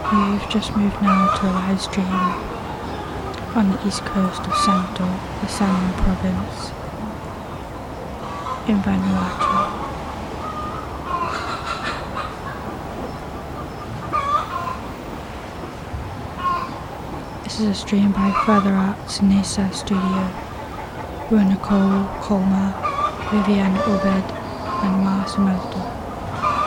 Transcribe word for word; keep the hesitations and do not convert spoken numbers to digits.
We've just moved now to a live stream on the east coast of Santo, the Salmon province in Vanuatu. This is a stream by Further Arts Nesa Studio, who are Nicole Colmer, Vivian Obed and Mars Melto.